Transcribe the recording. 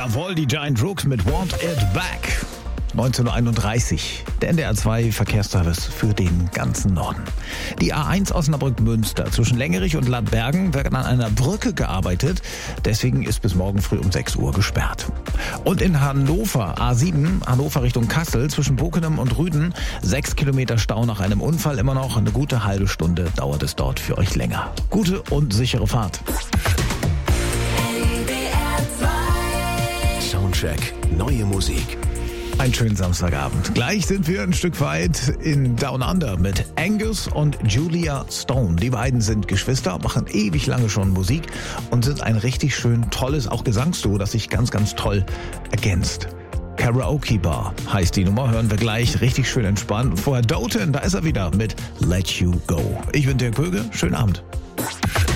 Jawohl, die Giant Rooks mit Want It Back. 19:31 Uhr, der NDR 2 Verkehrsservice für den ganzen Norden. Die A1 Osnabrück-Münster zwischen Längerich und Ladbergen wird an einer Brücke gearbeitet. Deswegen ist bis morgen früh um 6 Uhr gesperrt. Und in Hannover, A7, Hannover Richtung Kassel, zwischen Bokenem und Rüden, 6 Kilometer Stau nach einem Unfall immer noch. Eine gute halbe Stunde dauert es dort für euch länger. Gute und sichere Fahrt. Soundcheck, neue Musik. Einen schönen Samstagabend. Gleich sind wir ein Stück weit in Down Under mit Angus und Julia Stone. Die beiden sind Geschwister, machen ewig lange schon Musik und sind ein richtig schön tolles, auch Gesangsduo, das sich ganz, ganz toll ergänzt. Karaoke Bar heißt die Nummer, hören wir gleich, richtig schön entspannt. Und vorher Doten, da ist er wieder mit Let You Go. Ich bin Dirk Köge, schönen Abend.